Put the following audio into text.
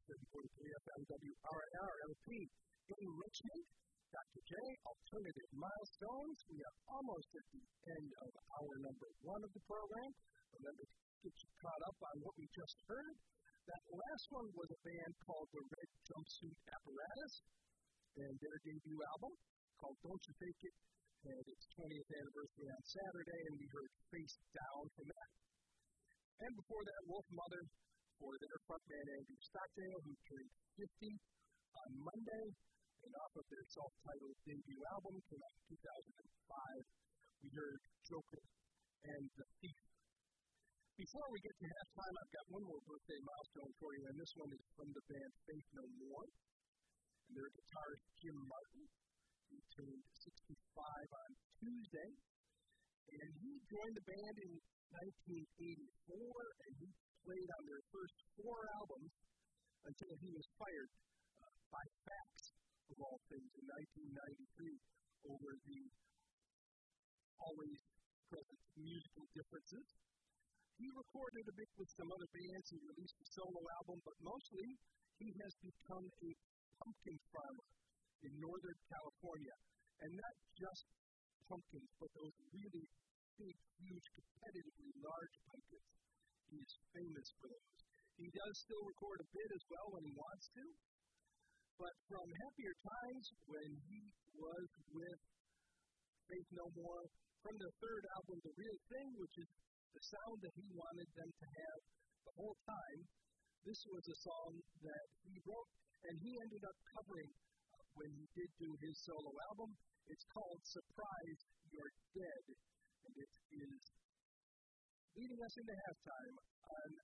743 FMWRNR LP in Richmond. Dr. J, Alternative Milestones. We are almost at the end of hour number one of the program. Remember to get you caught up on what we just heard. That last one was a band called the Red Jumpsuit Apparatus, and their debut album called Don't You Fake It, and its 20th anniversary on Saturday, and we heard Face Down from that. And before that, Wolf Mother, for their frontman Andrew Stockdale, who turned 50 on Monday, and off of their self-titled debut album, came out in 2005, we heard Joker and The Thief. Before we get to halftime, I've got one more birthday milestone for you, and this one is from the band Faith No More. And their guitarist, Jim Martin, he turned 65 on Tuesday, and he joined the band in 1984, and he played on their first 4 albums until he was fired by Fax, of all things, in 1993 over the always present musical differences. He recorded a bit with some other bands. He released a solo album, but mostly he has become a pumpkin farmer in Northern California. And not just pumpkins, but those really big, huge, competitively large pumpkins. He is famous for those. He does still record a bit as well when he wants to. But from happier times when he was with Faith No More, from their third album, The Real Thing, which is the sound that he wanted them to have the whole time, this was a song that he wrote, and he ended up covering when he did do his solo album. It's called Surprise You're Dead, and it is leading us into halftime on